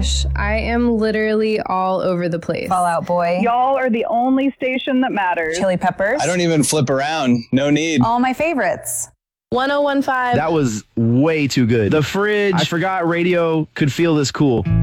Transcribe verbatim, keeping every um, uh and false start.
gosh, I am literally all over the place. Fall Out Boy. Y'all are the only station that matters. Chili Peppers. I don't even flip around. No need. All my favorites. one oh one point five. That was way too good. The Fridge. I forgot radio could feel this cool.